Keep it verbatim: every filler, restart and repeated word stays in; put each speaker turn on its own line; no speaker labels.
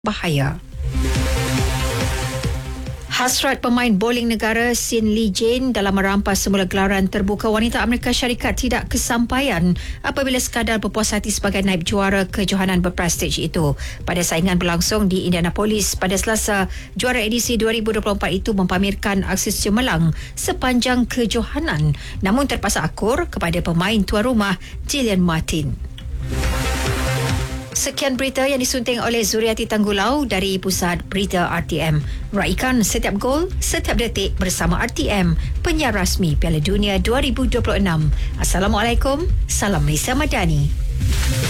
bahaya. Hasrat pemain bowling negara Sin Lee Jane dalam merampas semula gelaran terbuka wanita Amerika Syarikat tidak kesampaian apabila sekadar berpuas hati sebagai naib juara kejohanan berprestij itu. Pada saingan berlangsung di Indianapolis pada Selasa, juara edisi dua ribu dua puluh empat itu mempamerkan aksi cemerlang sepanjang kejohanan, namun terpaksa akur kepada pemain tuan rumah Jillian Martin. Sekian berita yang disunting oleh Zuriati Tanggulau dari Pusat Berita R T M. Raikan setiap gol, setiap detik bersama R T M, penyiar rasmi Piala Dunia dua ribu dua puluh enam. Assalamualaikum, salam Malaysia Madani.